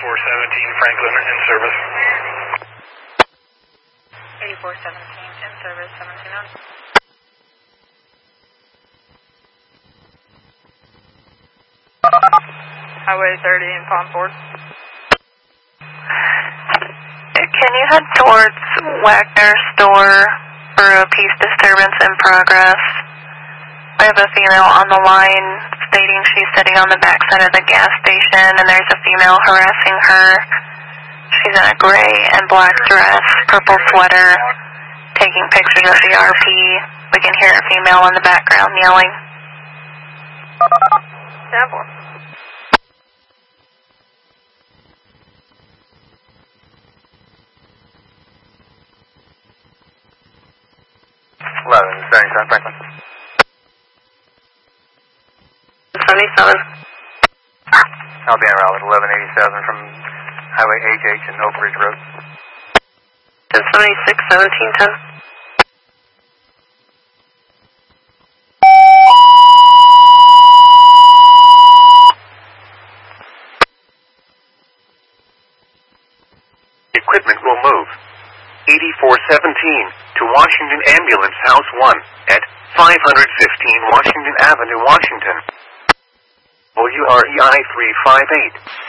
Franklin in service. 8417 in service, 17 on. Highway 30 in Palm Ford. Can you head towards Wagner store for a peace disturbance in progress? I have a female on the line stating she's sitting on the backside of the gas station and there's a female harassing her. She's in a gray and black dress, purple sweater, taking pictures of the RP. We can hear a female in the background yelling. Down 1177 Franklin. 77. I'll be en route with 1187 from Highway HH and Oak Ridge Road. 1076, 1710. Equipment will move. 8417 to Washington Ambulance House 1 at 515 Washington Avenue, Washington. WREI 358.